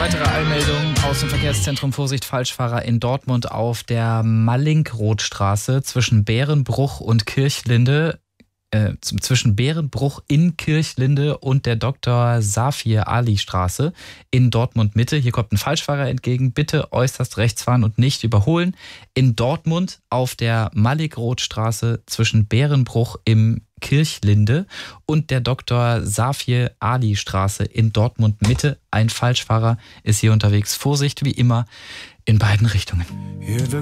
Weitere Eilmeldung aus dem Verkehrszentrum. Vorsicht, Falschfahrer in Dortmund auf der Mallinckrodtstraße zwischen Bärenbruch und Kirchlinde. Zwischen Bärenbruch in Kirchlinde und der Dr. Safir Ali Straße in Dortmund Mitte. Hier kommt ein Falschfahrer entgegen. Bitte äußerst rechts fahren und nicht überholen. In Dortmund auf der Mallinckrodtstraße zwischen Bärenbruch im Kirchlinde und der Dr. Safir Ali Straße in Dortmund Mitte. Ein Falschfahrer ist hier unterwegs. Vorsicht wie immer in beiden Richtungen.